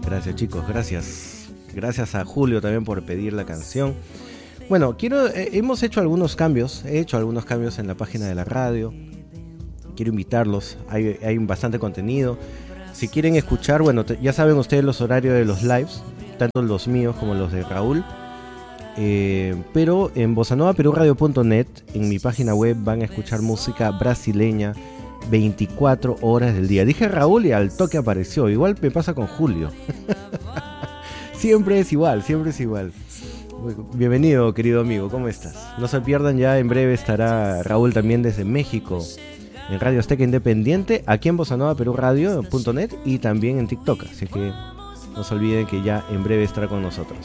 Gracias, chicos, gracias. Gracias a Julio también por pedir la canción. Bueno, hemos hecho algunos cambios. He hecho algunos cambios en la página de la radio. Quiero invitarlos. Hay bastante contenido. Si quieren escuchar, bueno, ya saben ustedes los horarios de los lives, tanto los míos como los de Raúl. Pero en bossanovaperuradio.net, en mi página web, van a escuchar música brasileña 24 horas del día. Dije Raúl y al toque apareció. Igual me pasa con Julio. Siempre es igual. Bienvenido, querido amigo, ¿cómo estás? No se pierdan, ya en breve estará Raúl también desde México, en Radio Azteca Independiente, aquí en bossanovaperuradio.net y también en TikTok. Así que no se olviden que ya en breve estará con nosotros.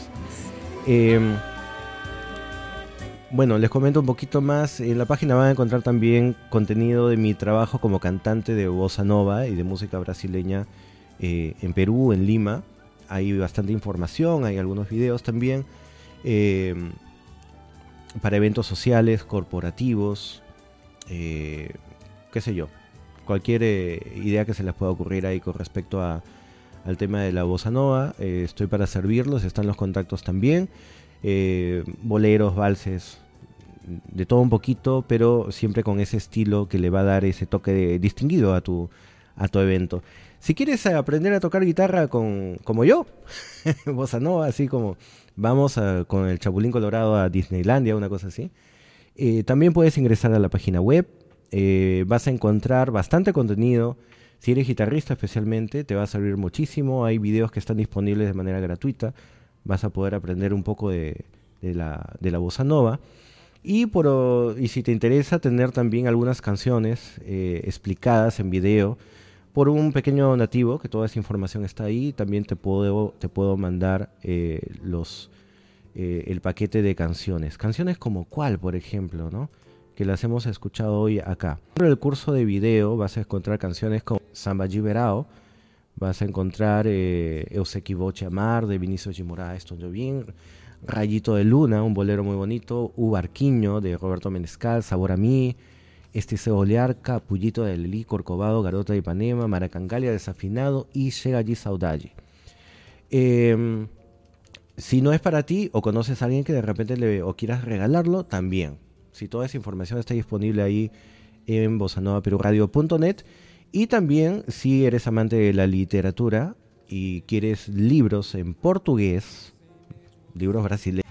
Bueno, les comento un poquito más. En la página van a encontrar también contenido de mi trabajo como cantante de bossa nova y de música brasileña en Perú, en Lima. Hay bastante información, hay algunos videos también para eventos sociales, corporativos, qué sé yo. Cualquier idea que se les pueda ocurrir ahí con respecto al tema de la bossa nova, estoy para servirlos. Están los contactos también. Boleros, valses, de todo un poquito, pero siempre con ese estilo que le va a dar ese toque distinguido a tu evento. Si quieres aprender a tocar guitarra como yo, bossa nova, así como vamos con el Chapulín Colorado a Disneylandia, una cosa así, también puedes ingresar a la página web. Vas a encontrar bastante contenido. Si eres guitarrista especialmente, te va a servir muchísimo. Hay videos que están disponibles de manera gratuita. Vas a poder aprender un poco de la bossa nova. Y si te interesa tener también algunas canciones explicadas en video por un pequeño nativo, que toda esa información está ahí, también te puedo mandar el paquete de canciones. Canciones como cuál, por ejemplo, ¿no? Que las hemos escuchado hoy acá. En el curso de video vas a encontrar canciones como Samba de Verão, vas a encontrar Eu Sei Que Vou Te Amar, de Vinícius de Moraes, Tom Jobim, Rayito de Luna, un bolero muy bonito, U Barquinho, de Roberto Menescal, Sabor a Mí, Este Seu Olhar, Capullito de Lili, Corcovado, Garota de Ipanema, Maracangalha, Desafinado y Chega de Saudade. Si no es para ti o conoces a alguien que de repente o quieras regalarlo, también. Si toda esa información está disponible ahí en bossanovaperuradio.net. Y también, si eres amante de la literatura y quieres libros en portugués, libros brasileños,